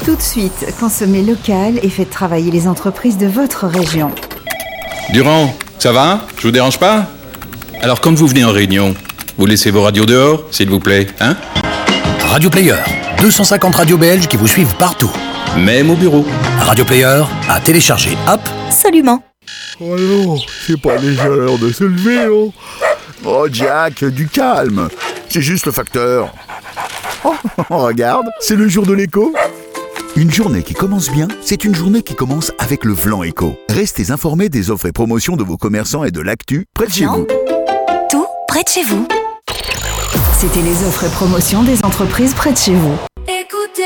Tout de suite, consommez local et faites travailler les entreprises de votre région. Durand, ça va? Je vous dérange pas? Alors quand vous venez en réunion, vous laissez vos radios dehors, s'il vous plaît, hein? Radio Player, 250 radios belges qui vous suivent partout. Même au bureau. Radio Player, à télécharger, hop. Absolument. Oh non, c'est pas déjà l'heure de se lever, oh. Oh Jack, du calme. C'est juste le facteur. Oh, regarde, c'est le jour de l'écho. Une journée qui commence bien, c'est une journée qui commence avec le Vlan Éco. Restez informés des offres et promotions de vos commerçants et de l'actu près de chez vous. Tout près de chez vous. C'était les offres et promotions des entreprises près de chez vous.